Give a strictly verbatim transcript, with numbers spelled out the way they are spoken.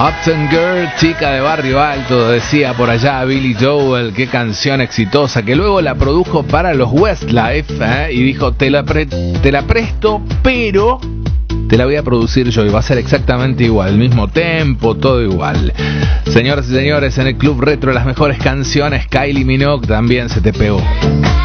Uptown Girl, chica de barrio alto, decía por allá Billy Joel, qué canción exitosa, que luego la produjo para los Westlife, ¿eh? Y dijo, te la, pre- te la presto, pero te la voy a producir yo y va a ser exactamente igual, el mismo tempo, todo igual. Señoras y señores, en el Club Retro, las mejores canciones, Kylie Minogue también se te pegó.